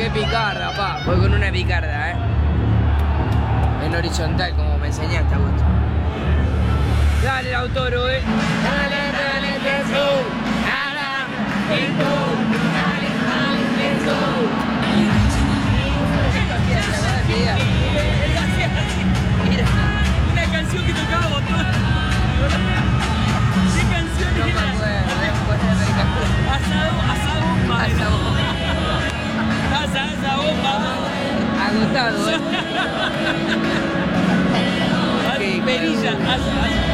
re picarda, pa. Voy con una picarda, en horizontal, como me enseñaste a vos. Dale, Lautaro, Dale, let's go. Let's go. Let's go. Una canción que tocaba Botón. ¿Qué canción No me era? acuerdo, Asado bomba. Asado bomba. Agotado, Perilla,